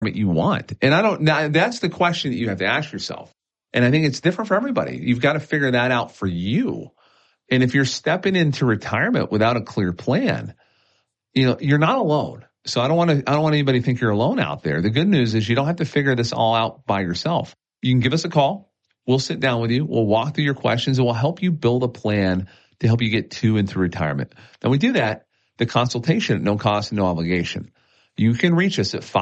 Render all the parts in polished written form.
you want? And that's the question that you have to ask yourself. And I think it's different for everybody. You've got to figure that out for you. And if you're stepping into retirement without a clear plan, you're not alone. So I don't want anybody to think you're alone out there. The good news is you don't have to figure this all out by yourself. You can give us a call. We'll sit down with you. We'll walk through your questions and we'll help you build a plan to help you get to and through retirement. Now we do that, the consultation at no cost and no obligation. You can reach us at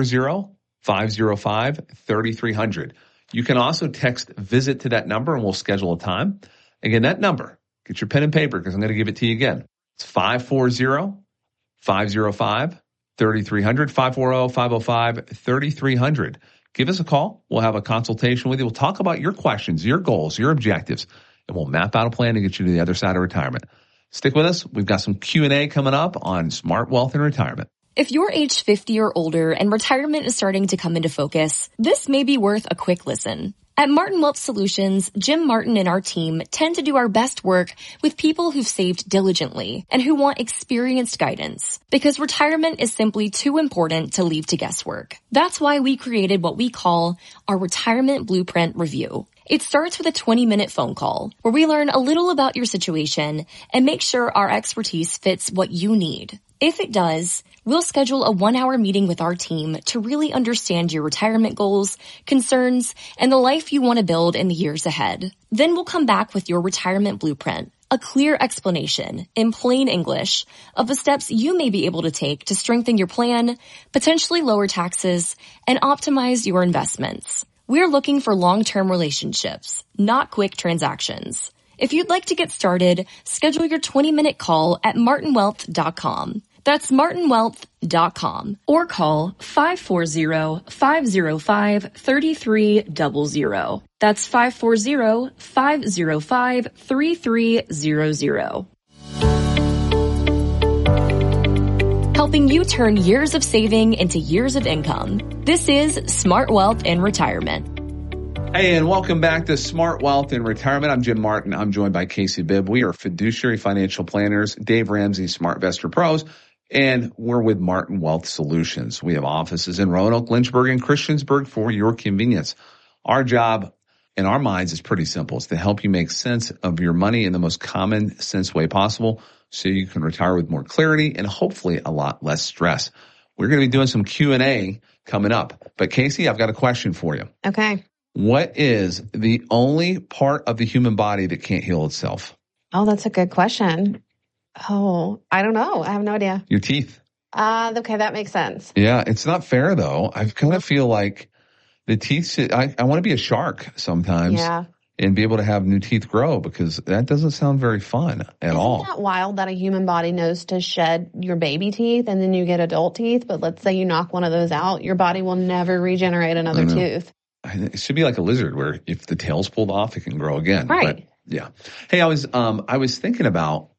540-505-3300. You can also text VISIT to that number and we'll schedule a time. Again, that number, get your pen and paper because I'm going to give it to you again. It's 540-505-3300, 540-505-3300. Give us a call. We'll have a consultation with you. We'll talk about your questions, your goals, your objectives, and we'll map out a plan to get you to the other side of retirement. Stick with us. We've got some Q&A coming up on Smart Wealth and Retirement. If you're age 50 or older and retirement is starting to come into focus, this may be worth a quick listen. At Martin Wealth Solutions, Jim Martin and our team tend to do our best work with people who've saved diligently and who want experienced guidance, because retirement is simply too important to leave to guesswork. That's why we created what we call our Retirement Blueprint Review. It starts with a 20-minute phone call where we learn a little about your situation and make sure our expertise fits what you need. If it does, we'll schedule a 1-hour meeting with our team to really understand your retirement goals, concerns, and the life you want to build in the years ahead. Then we'll come back with your retirement blueprint, a clear explanation in plain English of the steps you may be able to take to strengthen your plan, potentially lower taxes, and optimize your investments. We're looking for long-term relationships, not quick transactions. If you'd like to get started, schedule your 20-minute call at martinwealth.com. That's martinwealth.com, or call 540-505-3300. That's 540-505-3300. Helping you turn years of saving into years of income. This is Smart Wealth and Retirement. Hey, and welcome back to Smart Wealth and Retirement. I'm Jim Martin. I'm joined by Casey Bibb. We are fiduciary financial planners, Dave Ramsey, SmartVestor Pros, and we're with Martin Wealth Solutions. We have offices in Roanoke, Lynchburg, and Christiansburg for your convenience. Our job in our minds is pretty simple. It's to help you make sense of your money in the most common sense way possible so you can retire with more clarity and hopefully a lot less stress. We're going to be doing some Q&A coming up. But Casey, I've got a question for you. Okay. What is the only part of the human body that can't heal itself? Oh, that's a good question. Oh, I don't know. I have no idea. Your teeth. Okay, that makes sense. Yeah, it's not fair though. I kind of feel like the teeth, I want to be a shark sometimes and be able to have new teeth grow, because that doesn't sound very fun at all. Isn't that wild that a human body knows to shed your baby teeth and then you get adult teeth? But let's say you knock one of those out, your body will never regenerate another tooth. It should be like a lizard where if the tail's pulled off, it can grow again. Right. But, yeah. Hey, I was thinking about,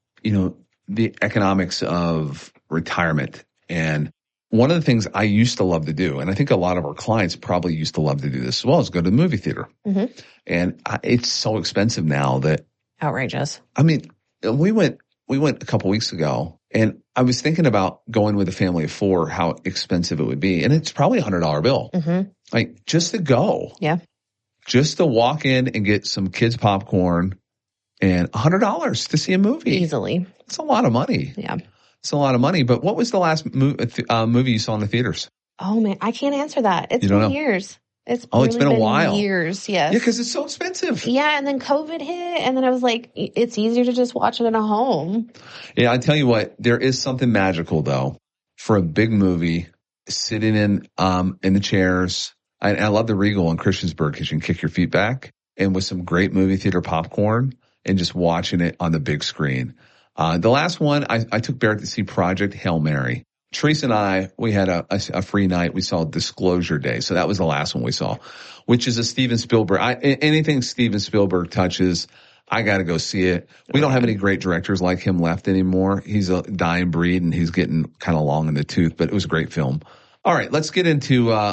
the economics of retirement. And one of the things I used to love to do, and I think a lot of our clients probably used to love to do this as well, is go to the movie theater. Mm-hmm. And it's so expensive now that. Outrageous. I mean, we went a couple weeks ago, and I was thinking about going with a family of 4, how expensive it would be. And it's probably $100 bill. Mm-hmm. Like, just to go. Yeah. Just to walk in and get some kids' popcorn and $100 to see a movie. Easily. It's a lot of money. Yeah. It's a lot of money. But what was the last movie you saw in the theaters? Oh, man, I can't answer that. It's been years. It's been a while. Years, yes. Yeah, because it's so expensive. Yeah, and then COVID hit, and then I was like, it's easier to just watch it at home. Yeah, I tell you what, there is something magical, though, for a big movie, sitting in the chairs. I love the Regal in Christiansburg because you can kick your feet back, and with some great movie theater popcorn and just watching it on the big screen. The last one, I took Barrett to see Project Hail Mary. Teresa and I, we had a free night. We saw Disclosure Day. So that was the last one we saw, which is a Steven Spielberg. Anything Steven Spielberg touches, I got to go see it. We don't have any great directors like him left anymore. He's a dying breed and he's getting kind of long in the tooth, but it was a great film. All right, let's get into a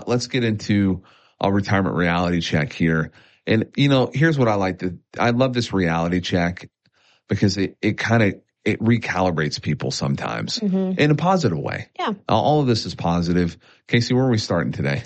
retirement reality check here. And here's what I love this reality check because it it recalibrates people sometimes in a positive way. Yeah. All of this is positive. Casey, where are we starting today?